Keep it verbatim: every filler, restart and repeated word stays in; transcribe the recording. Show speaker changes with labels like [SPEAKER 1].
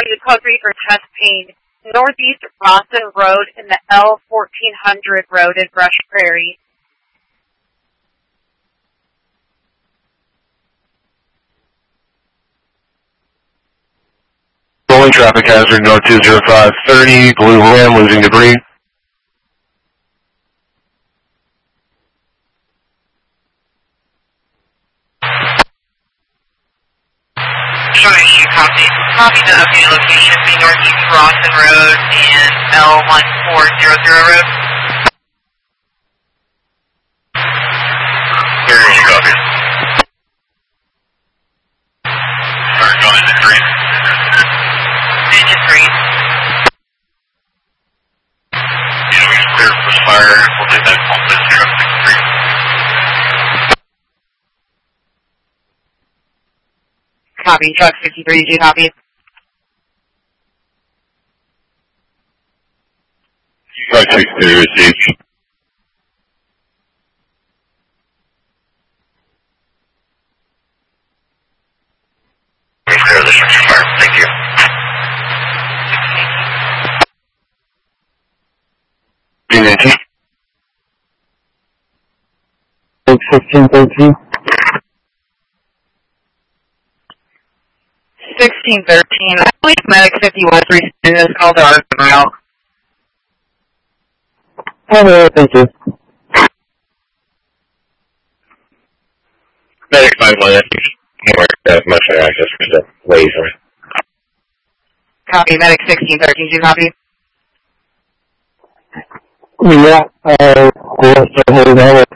[SPEAKER 1] you code three for chest pain. Northeast Rawson Road in the L fourteen hundred road in Brush Prairie.
[SPEAKER 2] Rolling traffic hazard, north two zero five thirty, blue ram, losing debris.
[SPEAKER 3] Showing you copy. Copy the updated location, be Northeast Rawson Road and L one four zero zero Road.
[SPEAKER 2] Here you copy. Alright, go into three.
[SPEAKER 3] Engine three.
[SPEAKER 2] Yeah, we clear for fire. We'll take that pump in truck three.
[SPEAKER 1] Copy, truck fifty-three, did you copy?
[SPEAKER 2] Truck sixty-three received. We clear the truck for fire. Thank you. nineteen. sixteen thirteen.
[SPEAKER 1] sixteen thirteen. I believe Medic fifty-one three this call to our mile.
[SPEAKER 2] Hello, thank you. Medic five one, more uh, much more access for the laser.
[SPEAKER 1] Copy, Medic sixteen thirteen, did you copy?
[SPEAKER 2] Yeah, uh, we're still holding on with